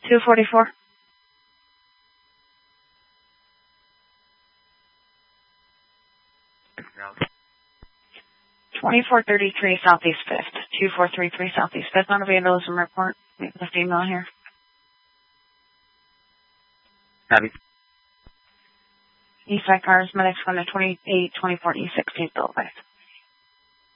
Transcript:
244. 2433 Southeast 5th. 2433 Southeast 5th. On a vandalism report. We have a female here. Copy. Eastside cars, medics going to 2824 E16 Boulevard.